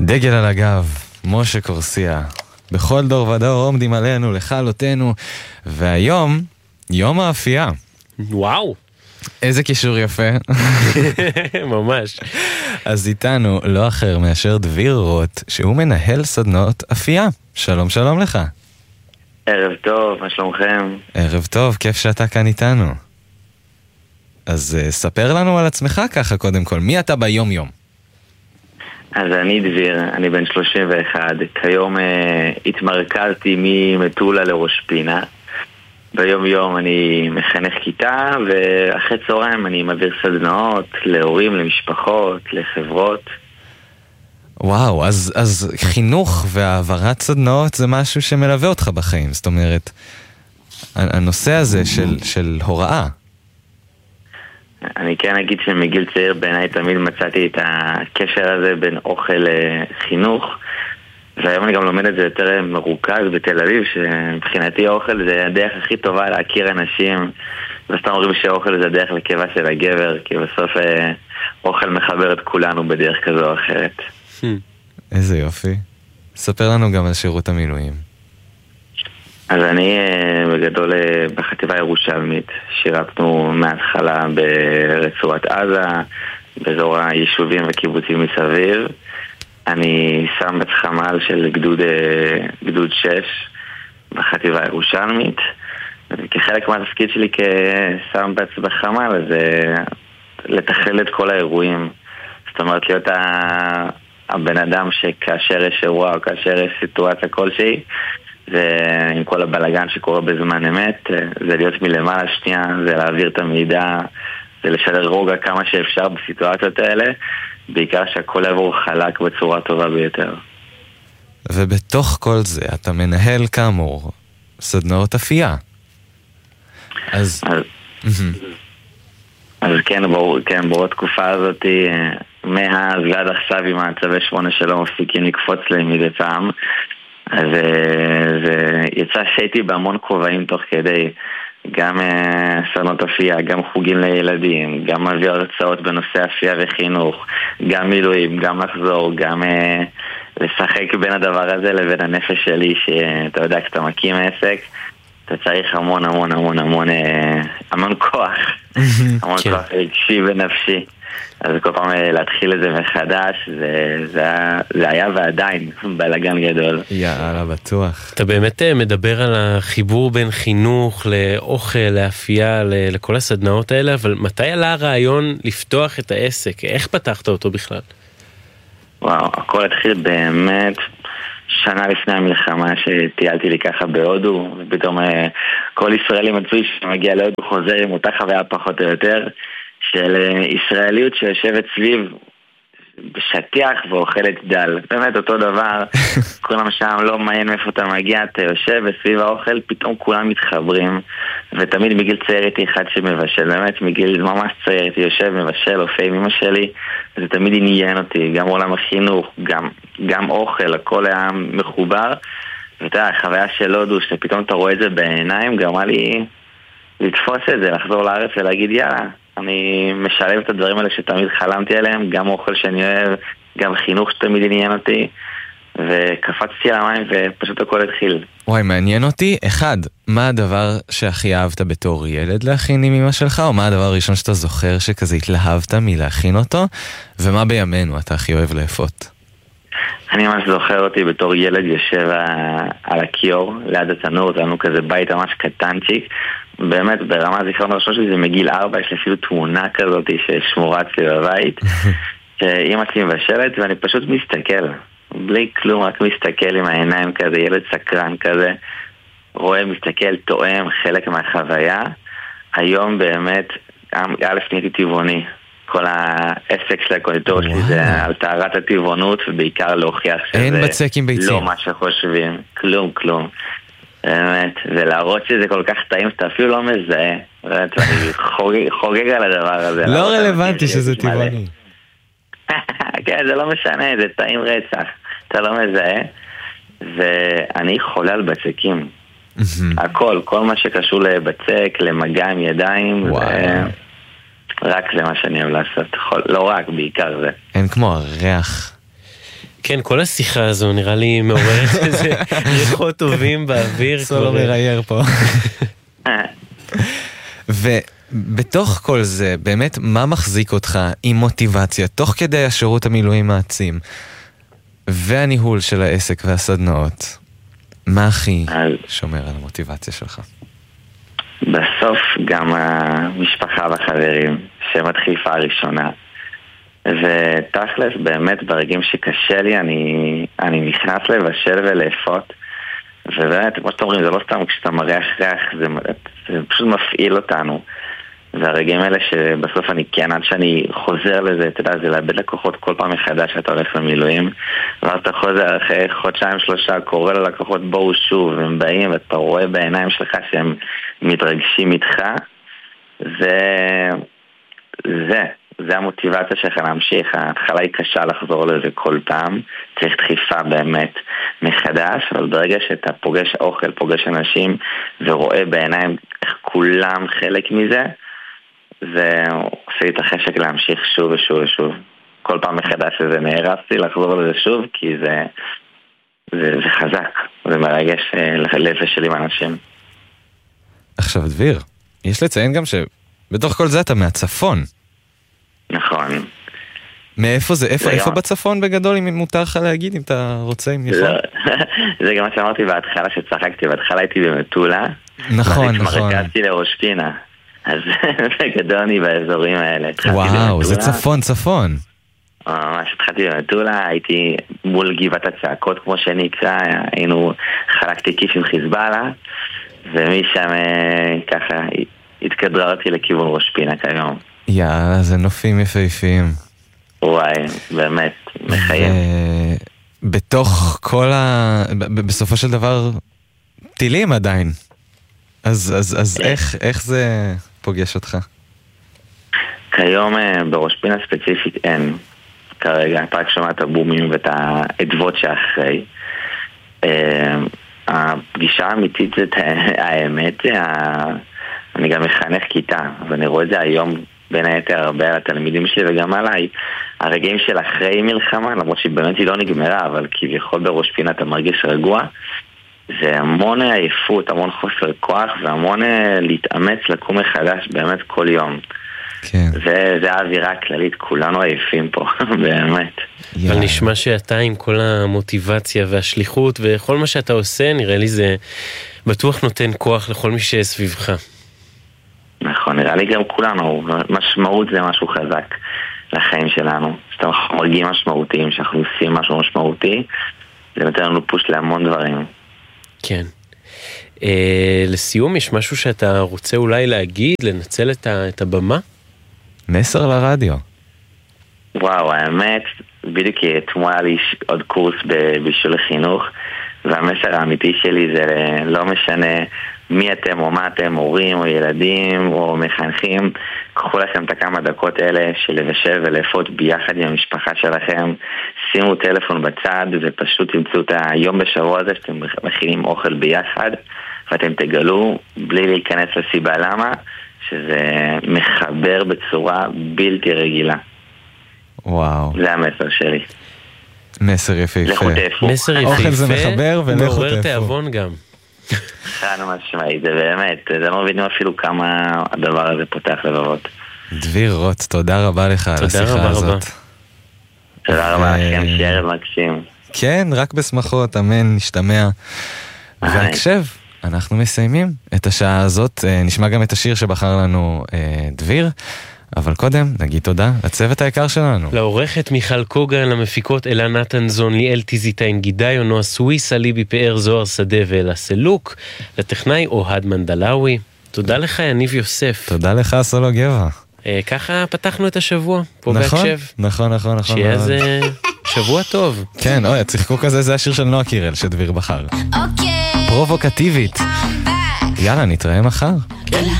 דגל על הגב, משה קורסיה. בכל דור ודור עומדים עלינו, לכלותנו. והיום, יום האפייה. וואו. איזה קישור יפה. ממש. אז איתנו לא אחר מאשר דביר רוט, שהוא מנהל סדנות אפייה. שלום, שלום לך. ערב טוב, מה שלומכם? ערב טוב, כיף שאתה כאן איתנו. אז ספר לנו על עצמך ככה קודם כל, מי אתה ביום יום? אז אני דביר, אני בן 31, כיום התמרכזתי ממטולה לראש פינה. ביום יום אני מחנך כיתה, ואחרי צהריים אני מעביר סדנאות להורים, למשפחות, לחברות. וואו, אז חינוך והעברת סדנאות זה משהו שמלווה אותך בחיים, זאת אומרת, הנושא הזה של הוראה. אני כן אגיד שמגיל צעיר בעיניי תמיד מצאתי את הקשר הזה בין אוכל לחינוך, והיום אני גם לומד את זה יותר מרוכז בתל אביב, שמבחינתי האוכל זה הדרך הכי טובה להכיר אנשים, וסתם אומרים שהאוכל זה הדרך לקיבה של הגבר, כי בסוף אוכל מחבר את כולנו בדרך כזו או אחרת. איזה יופי. ספר לנו גם על שירות המילואים. אז אני בגדול בחטיבה ירושלמית, שירתנו מההתחלה ברצועת עזה, באזור היישובים וקיבוצים מסביב. אני שם בצחמל של גדוד 6 בחטיבה ירושלמית, וכחלק מהתפקיד שלי כשם בצחמל זה לתכלל את כל האירועים. זאת אומרת להיות הבן אדם שכאשר יש אירוע או כאשר יש סיטואציה כלשהי, ועם כל הבלגן שקורה בזמן אמת, זה להיות מלמעלה שנייה, זה להעביר את המידע, זה לשדר רוגע כמה שאפשר בסיטואציות האלה, בעיקר שהכל יעבור חלק בצורה טובה ביותר. ובתוך כל זה אתה מנהל כאמור סדנאות אפייה. אז ברור התקופה הזאת, מאז ועד עכשיו עם הצווי 8 שלא מפסיקים לקפוץ להם מדי פעם, אז יצא שהייתי בהמון כובעים תוך כדי, גם סדנות אפייה, גם חוגים לילדים, גם מעביר הרצאות בנושא אפייה וחינוך, גם מילואים, גם לחזור, גם לשחק בין הדבר הזה לבין הנפש שלי, שאתה יודע, כשאתה מקים עסק, אתה צריך המון כוח, המון כוח רגשי ונפשי. אז כל פעם להתחיל את זה מחדש, זה היה ועדיין בלגן גדול. יאללה, בטוח. אתה באמת מדבר על החיבור בין חינוך לאוכל, לאפייה, לכל הסדנאות האלה, אבל מתי עלה הרעיון לפתוח את העסק? איך פתחת אותו בכלל? וואו, הכל התחיל באמת שנה לפני המלחמה שטיילתי לי ככה בהודו, ופתאום כל ישראלי מצוי שמגיע להודו חוזר עם אותה חוויה פחות או יותר, של ישראליות שיושבת סביב בשטיח ואוכלת דל. באמת אותו דבר, כולם שם לא מעניין מאיפה אתה מגיע, אתה יושב וסביב האוכל, פתאום כולם מתחברים, ותמיד מגיל צעיר הייתי אחד שמבשל, באמת מגיל ממש צעיר הייתי יושב, מבשל, אופה עם אמא שלי, וזה תמיד עניין אותי, גם עולם החינוך, גם אוכל, הכל היה מחובר, ואתה, החוויה של הודו, שפתאום אתה רואה את זה בעיניים, גרמה לי לתפוס את זה, לחזור לארץ ולהגיד יאללה, אני משלב את הדברים האלה שתמיד חלמתי עליהם, גם אוכל שאני אוהב, גם חינוך שתמיד עניין אותי, וקפצתי על המים ופשוט הכל התחיל. וואי, מעניין אותי, אחד, מה הדבר שהכי אהבת בתור ילד להכין עם אמא שלך, או מה הדבר הראשון שאתה זוכר שכזה התלהבת מלהכין אותו, ומה בימינו אתה הכי אוהב לאפות? אני ממש זוכר אותי בתור ילד יושב על הקיור, ליד התנור, זה לנו כזה בית ממש קטנצ'יק, באמת ברמה הזיכרון הראשון שלי זה מגיל 4, יש לי אפילו תמונה כזאת ששמורה אצלי בבית, שאמא שלי מבשלת ואני פשוט מסתכל, בלי כלום, רק מסתכל עם העיניים כזה, ילד סקרן כזה, רואה, מסתכל, תואם חלק מהחוויה. היום באמת, א' נהייתי טבעוני, כל העסק של הקונדיטור שלי זה על טהרת הטבעונות, ובעיקר להוכיח שזה לא מה שחושבים, כלום. באמת, ולהראות שזה כל כך טעים שאתה אפילו לא מזהה. באמת, אני חוגג על הדבר הזה. לא רלוונטי שזה טבעוני. כן, זה לא משנה, זה טעים רצח. אתה לא מזהה. ואני חולה על בצקים. הכל, כל מה שקשור לבצק, למגע עם ידיים, רק זה מה שאני אוהב לעשות. לא רק, בעיקר זה. אין כמו הריח. כן, כל השיחה הזו נראה לי מעוררת איזה ריחות טובים באוויר. סולו מראייר פה. ובתוך כל זה, באמת, מה מחזיק אותך עם מוטיבציה, תוך כדי השירות המילואים העצים, והניהול של העסק והסדנאות? מה הכי שומר על המוטיבציה שלך? בסוף גם המשפחה והחברים, שהם הדחיפה הראשונה. ותכלס, באמת, ברגעים שקשה לי, אני נכנס לבשל ולאפות. ובאמת, כמו שאתם אומרים, זה לא סתם כשאתה מריח ריח, זה פשוט מפעיל אותנו. והרגעים האלה שבסוף אני כן, עד שאני חוזר לזה, אתה יודע, זה לאבד לקוחות כל פעם מחדש שאתה הולך למילואים, ואז אתה חוזר אחרי חודשיים שלושה, קורא ללקוחות בואו שוב, והם באים ואתה רואה בעיניים שלך שהם מתרגשים איתך. זה המוטיבציה שלך להמשיך. ההתחלה היא קשה לחזור לזה כל פעם, צריך דחיפה באמת מחדש, אבל ברגע שאתה פוגש אוכל, פוגש אנשים ורואה בעיניים איך כולם חלק מזה, זה עושה לי את החשק להמשיך שוב ושוב ושוב. כל פעם מחדש שזה נהרסתי לחזור לזה שוב, כי זה חזק, זה מרגש ללב שלי עם אנשים. עכשיו דביר, יש לציין גם שבתוך כל זה אתה מהצפון. נכון. מאיפה זה? איפה בצפון בגדול, אם מותר לך להגיד, אם אתה רוצה, אם יכול? זה גם מה שאמרתי בהתחלה שצחקתי, בהתחלה הייתי במטולה. נכון, נכון. מרכזתי לראש פינה. אז בגדול אני באזורים האלה. וואו, זה צפון. ממש התחלתי במטולה, הייתי מול גבעת הצעקות כמו שנקרא, חלקתי כיף עם חיזבאללה, ומשם ככה התקדררתי לכיוון ראש פינה כיום. יאללה, זה נופים יפהפיים. וואי, באמת, מחיים. בתוך כל בסופו של דבר, טילים עדיין. אז איך זה פוגש אותך? כיום בראש פינה ספציפית אין. כרגע, אתה רק שומע את הבומים ואת העדבות שאחרי. הפגישה האמיתית זה האמת, אני גם מחנך כיתה, ואני רואה את זה היום בין היתר הרבה על התלמידים שלי וגם עליי. הרגעים של אחרי מלחמה, למרות שבאמת היא לא נגמרה, אבל כביכול בראש פינה אתה מרגיש רגוע, זה המון עייפות, המון חוסר כוח, והמון להתאמץ לקום מחדש באמת כל יום. כן. זה האווירה הכללית, כולנו עייפים פה, באמת. אבל נשמע שאתה עם כל המוטיבציה והשליחות וכל מה שאתה עושה, נראה לי זה בטוח נותן כוח לכל מי שסביבך. נכון, נראה לי גם כולנו, משמעות זה משהו חזק לחיים שלנו. שאתם מרגיעים משמעותיים, שאנחנו עושים משהו משמעותי, זה נותן לנו פוש להמון דברים. כן. לסיום, יש משהו שאתה רוצה אולי להגיד, לנצל את הבמה? מסר לרדיו. וואו, האמת, בדיוק אתמול היה לי עוד קורס בבישול לחינוך, והמסר האמיתי שלי זה לא משנה מי אתם או מה אתם, הורים או ילדים או מחנכים, קחו לכם את הכמה דקות האלה של לבשל ולאפות ביחד עם המשפחה שלכם, שימו טלפון בצד ופשוט תמצאו את היום בשבוע הזה שאתם מכינים אוכל ביחד, ואתם תגלו בלי להיכנס לסיבה למה, שזה מחבר בצורה בלתי רגילה. וואו. זה המסר שלי. מסר יפהפה. לכו תאפו. מסר יפהפה. אוכל זה מחבר ולכו תאפו. מעורר תיאבון גם. חד משמעית, זה באמת, זה לא מבינים אפילו כמה הדבר הזה פותח לבבות. דביר רוט, תודה רבה לך על השיחה הזאת. תודה רבה לכם, שערב מקסים. כן, רק בשמחות, אמן, נשתמע. והקשב, אנחנו מסיימים את השעה הזאת, נשמע גם את השיר שבחר לנו דביר, אבל קודם נגיד תודה לצוות היקר שלנו. לעורכת מיכל קוגן, למפיקות אלה נתנזון, ליאל טיזיטיין, גידי נועה סוויסה, ליבי פאר, זוהר שדה ואלה סלוק, לטכנאי אוהד מנדלאוי. תודה לך יניב יוסף. תודה לך סולו גבע. ככה פתחנו את השבוע פה בהקשב. נכון. שיהיה איזה שבוע טוב. כן, אוי, הצחקוק הזה זה השיר של נועה קירל שדביר בחר. פרובוקטיבית. יאללה, נתראה מחר. כן.